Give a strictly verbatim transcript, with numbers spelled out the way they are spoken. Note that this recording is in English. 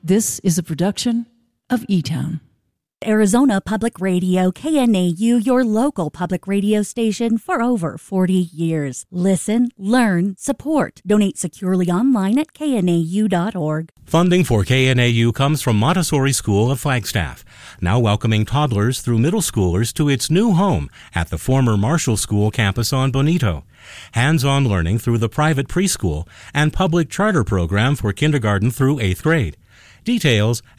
This is a production of E-Town. Arizona Public Radio, K N A U, your local public radio station for over forty years. Listen, learn, support. Donate securely online at K N A U dot org. Funding for K N A U comes from Montessori School of Flagstaff, now welcoming toddlers through middle schoolers to its new home at the former Marshall School campus on Bonito. Hands-on learning through the private preschool and public charter program for kindergarten through eighth grade. Details